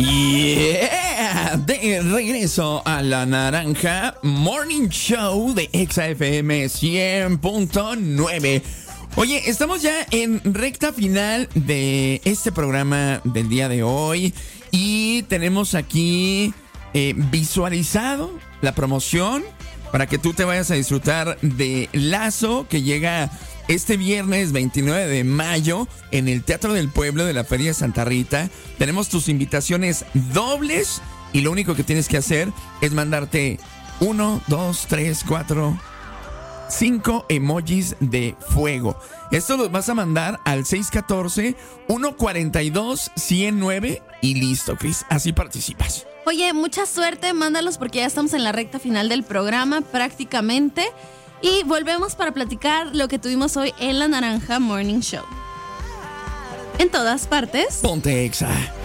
Yeah, de regreso a La Naranja Morning Show de Exa FM 100.9. Oye, estamos ya en recta final de este programa del día de hoy y tenemos aquí visualizado la promoción para que tú te vayas a disfrutar de Lazo, que llega este viernes 29 de mayo en el Teatro del Pueblo de la Feria de Santa Rita. Tenemos tus invitaciones dobles y lo único que tienes que hacer es mandarte 1, 2, 3, 4, 5 emojis de fuego. Esto los vas a mandar al 614-142-109 y listo, Cris. Así participas. Oye, mucha suerte, mándalos porque ya estamos en la recta final del programa prácticamente. Y volvemos para platicar lo que tuvimos hoy en La Naranja Morning Show. En todas partes. Ponte Exa.